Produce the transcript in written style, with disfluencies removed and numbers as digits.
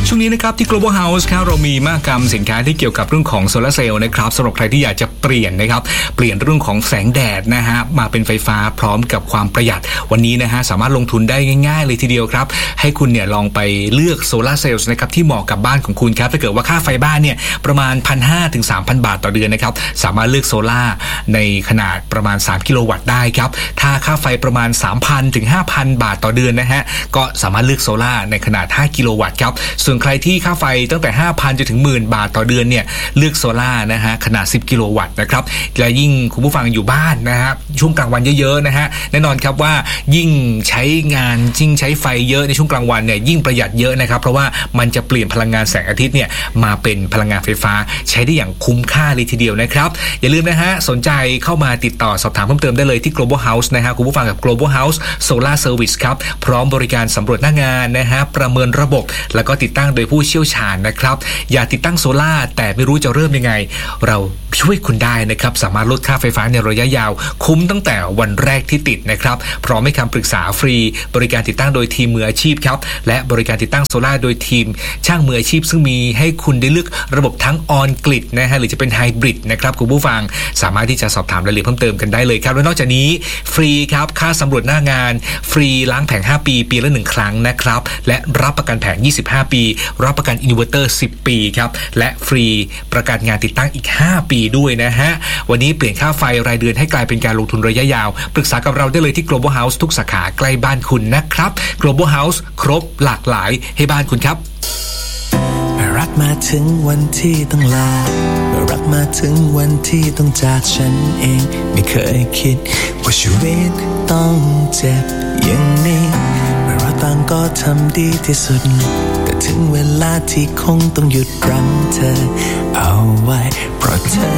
ช่วงนี้นะครับที่ Global House ครับเรามีมหกรรมสินค้าที่เกี่ยวกับเรื่องของโซลาร์เซลล์นะครับสำหรับใครที่อยากจะเปลี่ยนนะครับเปลี่ยนเรื่องของแสงแดดนะฮะมาเป็นไฟฟ้าพร้อมกับความประหยัดวันนี้นะฮะสามารถลงทุนได้ง่ายๆเลยทีเดียวครับให้คุณเนี่ยลองไปเลือกโซลาร์เซลล์นะครับที่เหมาะกับบ้านของคุณครับถ้าเกิดว่าค่าไฟบ้านเนี่ยประมาณ 1,500 ถึง 3,000 บาทต่อเดือนนะครับสามารถเลือกโซล่าในขนาดประมาณ3กิโลวัตต์ได้ครับถ้าค่าไฟประมาณ 3,000 ถึง 5,000 บาทต่อเดือนนะฮะก็สามารถเลือกโซล่าในขนาด5กิโลวัตต์ครับส่วนใครที่ค่าไฟตั้งแต่ 5,000 จนถึง 10,000 บาทต่อเดือนเนี่ยเลือกโซล่านะฮะขนาด10กิโลวัตต์นะครับและยิ่งคุณผู้ฟังอยู่บ้านนะฮะช่วงกลางวันเยอะๆนะฮะแน่นอนครับว่ายิ่งใช้งานยิ่งใช้ไฟเยอะในช่วงกลางวันเนี่ยยิ่งประหยัดเยอะนะครับเพราะว่ามันจะเปลี่ยนพลังงานแสงอาทิตย์เนี่ยมาเป็นพลังงานไฟฟ้าใช้ได้อย่างคุ้มค่าเลยทีเดียวนะครับอย่าลืมนะฮะสนใจเข้ามาติดต่อสอบถามเพิ่มเติมได้เลยที่ Global House นะฮะคุณผู้ฟังกับ Global House Solar Service ครับพร้อมบริการสำรวจหน้างานนะฮะประเมินระบบแล้วก็ติดตั้งโดยผู้เชี่ยวชาญนะครับอยากติดตั้งโซล่าแต่ไม่รู้จะเริ่มยังไงเราช่วยคุณได้นะครับสามารถลดค่าไฟฟ้าในระยะยาวคุ้มตั้งแต่วันแรกที่ติดนะครับพร้อมให้คำปรึกษาฟรีบริการติดตั้งโดยทีมมืออาชีพครับและบริการติดตั้งโซล่าโดยทีมช่างมืออาชีพซึ่งมีให้คุณได้เลือกระบบทั้งออนกริดนะฮะหรือจะเป็นไฮบริดนะครับคุณผู้ฟังสามารถที่จะสอบถามรายละเอียดเพิ่มเติมกันได้เลยครับและนอกจากนี้ฟรีครับค่าสำรวจหน้างานฟรีล้างแผง5ปีปีละ1ครั้งนะครับและรับประกันแผง25ปีรับประกันอินเวอร์เตอร์10ปีครับและฟรีประกันงานติดตั้งอีก5ปีด้วยนะฮะวันนี้เปลี่ยนค่าไฟรายเดือนให้กลายเป็นการลงทุนระยะยาวปรึกษากับเราได้เลยที่ Global House ทุกสาขาใกล้บ้านคุณนะครับ Global House ครบหลากหลายให้บ้านคุณครับรักมาถึงวันที่ต้องลารักมาถึงวันที่ต้องจากฉันเองไม่เคยคิดว่าชีวิตต้องเจ็บอย่างนี้ไม่รักต่างก็ทำดีที่สุดแต่ถึงเวลาที่คงต้องหยุดรั้งเธอเอาไว้เพราะเธอ